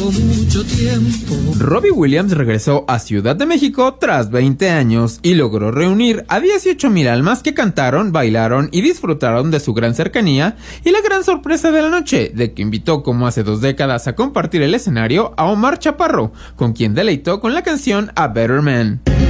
mucho tiempo. Robbie Williams regresó a Ciudad de México tras 20 años y logró reunir a 18,000 almas que cantaron, bailaron y disfrutaron de su gran cercanía y la gran sorpresa de la noche, de que invitó como hace 2 décadas a compartir el escenario a Omar Chaparro, con quien deleitó con la canción A Better Man.